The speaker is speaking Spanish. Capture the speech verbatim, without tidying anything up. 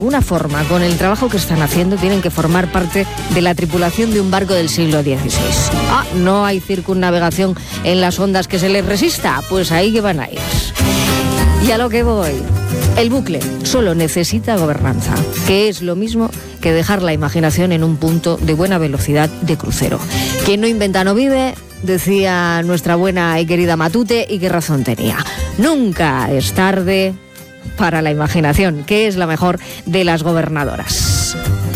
alguna forma, con el trabajo que están haciendo, tienen que formar parte de la tripulación de un barco del siglo dieciséis. Ah, ¿no hay circunnavegación en las ondas que se les resista? Pues ahí que van a ir. Y a lo que voy. El bucle solo necesita gobernanza, que es lo mismo que dejar la imaginación en un punto de buena velocidad de crucero. Quien no inventa no vive, decía nuestra buena y querida Matute, y qué razón tenía. Nunca es tarde para la imaginación, que es la mejor de las gobernadoras.